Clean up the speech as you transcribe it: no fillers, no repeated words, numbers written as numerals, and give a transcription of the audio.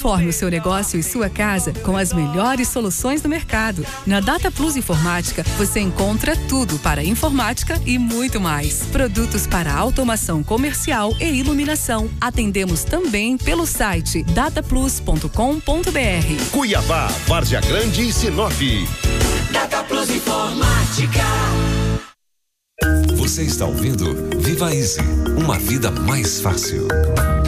Transforme o seu negócio e sua casa com as melhores soluções do mercado. Na Data Plus Informática, você encontra tudo para informática e muito mais. Produtos para automação comercial e iluminação. Atendemos também pelo site dataplus.com.br. Cuiabá, Várzea Grande e Sinop. Data Plus Informática. Você está ouvindo Viva Easy, uma vida mais fácil.